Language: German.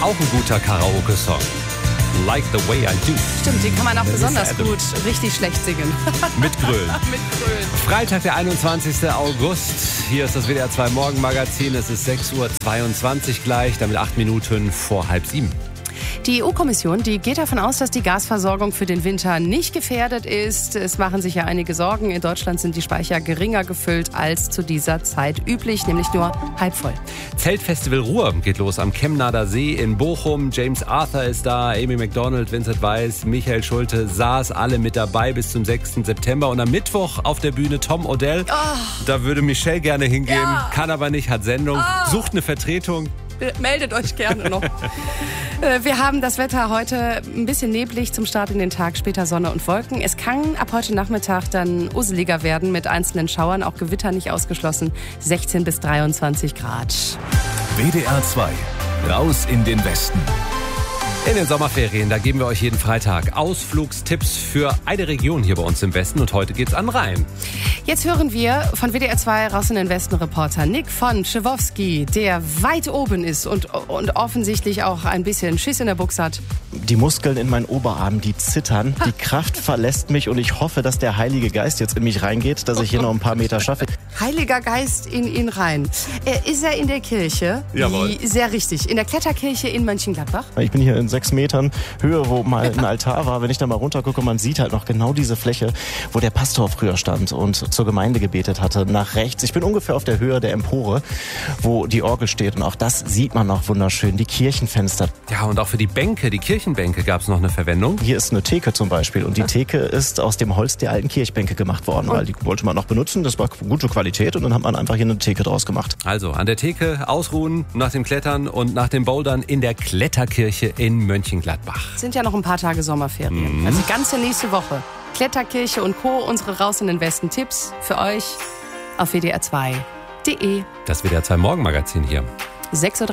Auch ein guter Karaoke-Song. Like the way I do. Stimmt, den kann man auch besonders gut richtig schlecht singen. Mit Grölen. Mit Grölen. Freitag, der 21. August. Hier ist das WDR 2 Morgenmagazin. Es ist 6.22 Uhr gleich, damit 8 Minuten vor 6:30. Die EU-Kommission, die geht davon aus, dass die Gasversorgung für den Winter nicht gefährdet ist. Es machen sich ja einige Sorgen. In Deutschland sind die Speicher geringer gefüllt als zu dieser Zeit üblich, nämlich nur halb voll. Zeltfestival Ruhr geht los am Chemnader See in Bochum. James Arthur ist da, Amy Macdonald, Vincent Weiss, Michael Schulte, Saas, alle mit dabei bis zum 6. September. Und am Mittwoch auf der Bühne Tom Odell. Da würde Michelle gerne hingehen, kann aber nicht, hat Sendung, sucht eine Vertretung. Meldet euch gerne noch. Wir haben das Wetter heute ein bisschen neblig zum Start in den Tag, später Sonne und Wolken. Es kann ab heute Nachmittag dann useliger werden mit einzelnen Schauern, auch Gewitter nicht ausgeschlossen, 16 bis 23 Grad. WDR 2, raus in den Westen. In den Sommerferien, da geben wir euch jeden Freitag Ausflugstipps für eine Region hier bei uns im Westen. Und heute geht's an Rhein. Jetzt hören wir von WDR 2 raus in den Westen Reporter Nick von Schewowski, der weit oben ist und offensichtlich auch ein bisschen Schiss in der Buchse hat. Die Muskeln in meinen Oberarmen, die zittern. Die Kraft verlässt mich und ich hoffe, dass der Heilige Geist jetzt in mich reingeht, dass ich hier noch ein paar Meter schaffe. Heiliger Geist in ihn rein. Ist er in der Kirche? Jawohl. Sehr richtig. In der Kletterkirche in Mönchengladbach. Ich bin hier in 6 Metern Höhe, wo mal ein Altar war. Wenn ich da mal runtergucke, man sieht halt noch genau diese Fläche, wo der Pastor früher stand und zur Gemeinde gebetet hatte. Nach rechts. Ich bin ungefähr auf der Höhe der Empore, wo die Orgel steht. Und auch das sieht man noch wunderschön. Die Kirchenfenster. Ja, und auch für die Bänke, die Kirchenbänke gab es noch eine Verwendung. Hier ist eine Theke zum Beispiel. Und die Theke ist aus dem Holz der alten Kirchbänke gemacht worden, weil die wollte man noch benutzen. Das war gute Qualität und dann hat man einfach hier eine Theke draus gemacht. Also an der Theke ausruhen nach dem Klettern und nach dem Bouldern in der Kletterkirche in Mönchengladbach. Sind ja noch ein paar Tage Sommerferien. Also die ganze nächste Woche. Kletterkirche und Co. Unsere Raus in den Westen Tipps für euch auf wdr2.de. Das WDR 2 Morgenmagazin hier. 6:30 Uhr.